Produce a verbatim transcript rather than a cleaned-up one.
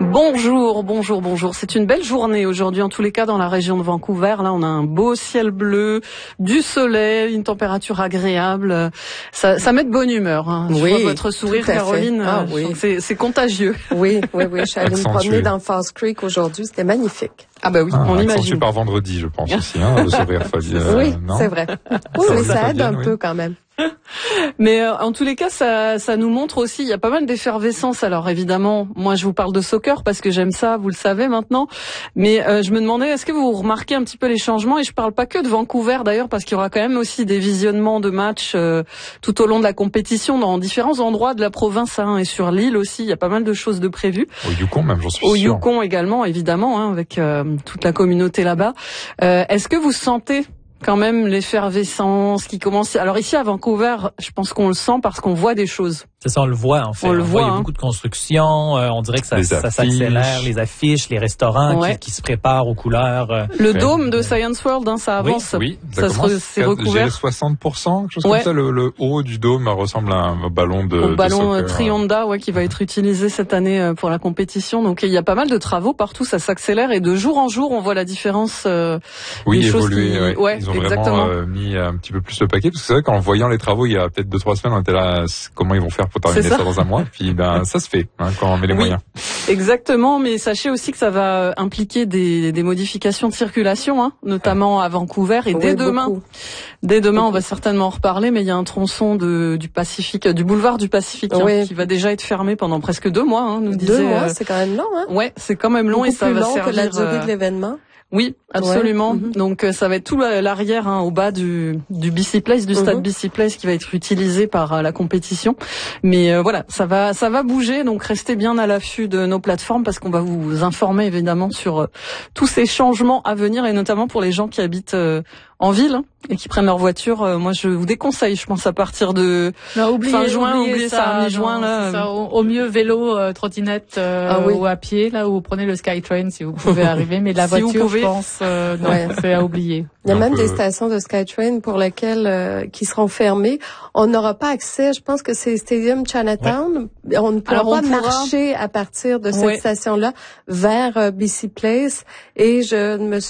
Bonjour, bonjour, bonjour. C'est une belle journée aujourd'hui, en tous les cas dans la région de Vancouver. Là, on a un beau ciel bleu, du soleil, une température agréable. Ça, ça met de bonne humeur. Hein. Je oui, vois votre sourire, Caroline. Ah, oui. C'est, c'est contagieux. Oui, oui, oui. Je suis allée me promener dans False Creek aujourd'hui. C'était magnifique. Ah bah oui, ah, on imagine. Accentué par vendredi, je pense aussi, hein, le sourire. Euh, oui, non c'est vrai. Oui, mais ça aide un oui. peu quand même. Mais euh, en tous les cas, ça, ça nous montre aussi, il y a pas mal d'effervescence. Alors évidemment, moi je vous parle de soccer parce que j'aime ça, vous le savez maintenant. Mais euh, je me demandais, est-ce que vous remarquez un petit peu les changements? Et je parle pas que de Vancouver d'ailleurs, parce qu'il y aura quand même aussi des visionnements de matchs euh, tout au long de la compétition dans différents endroits de la province, hein, et sur l'île aussi. Il y a pas mal de choses de prévues. Au Yukon même, j'en suis Au sûr. Au Yukon également, évidemment, hein, avec euh, toute la communauté là-bas. Euh, est-ce que vous sentez quand même l'effervescence qui commence? Alors ici à Vancouver, je pense qu'on le sent parce qu'on voit des choses. C'est ça, on le voit en fait. On, on le voit, voit, il y a hein. beaucoup de construction. Euh, on dirait que ça, ça s'accélère. Les affiches, les restaurants ouais. qui, qui se préparent aux couleurs. Euh, le fait, dôme de Science World, hein, ça avance. Oui, oui ça, ça s'est recouvert. soixante pour cent, quelque chose ouais. comme ça. Le, le haut du dôme ressemble à un ballon de, Au de ballon soccer. Trionda, ouais, qui va être utilisé cette année pour la compétition. Donc il y a pas mal de travaux partout, ça s'accélère et de jour en jour, on voit la différence. Euh, oui, des évoluer. Qui... Ouais. Ouais, Ils ont exactement. vraiment euh, mis un petit peu plus le paquet parce que c'est vrai qu'en voyant les travaux il y a peut-être deux trois semaines, on était là, comment ils vont faire pour terminer ça. ça dans un mois. Puis ben ça se fait hein, quand on met les oui, moyens. Exactement, mais sachez aussi que ça va impliquer des, des modifications de circulation, hein, notamment à Vancouver. Et oui, dès demain, beaucoup. dès demain, beaucoup. on va certainement en reparler, mais il y a un tronçon de, du Pacifique, du boulevard du Pacifique, oui. hein, qui va déjà être fermé pendant presque deux mois. Hein, nous deux disait, mois, euh, c'est quand même long. Hein. Ouais, c'est quand même long beaucoup et ça plus va long servir que la durée euh, de l'événement. Oui, absolument. Ouais. Mm-hmm. Donc euh, ça va être tout l'arrière, hein, au bas du, du B C Place, du mm-hmm. stade B C Place, qui va être utilisé par euh, la compétition. Mais euh, voilà, ça va, ça va bouger. Donc restez bien à l'affût de nos plateformes parce qu'on va vous informer évidemment sur euh, tous ces changements à venir et notamment pour les gens qui habitent euh, en ville hein, et qui prennent leur voiture. Euh, moi, je vous déconseille. Je pense à partir de non, oubliez, fin juin, oubliez, oubliez ça, ça mi-juin là. Ça, au, au mieux vélo, euh, trottinette euh, ah, oui. ou à pied là, ou vous prenez le SkyTrain si vous pouvez arriver. Mais la si voiture, je pense, euh, non, ouais. c'est à oublier. Il y a Donc, même euh... des stations de SkyTrain pour lesquelles euh, qui seront fermées. On n'aura pas accès. Je pense que c'est Stadium Chinatown. Ouais. On ne pourra Alors, pas pourra... marcher à partir de cette ouais. station-là vers euh, B C Place. Et je ne me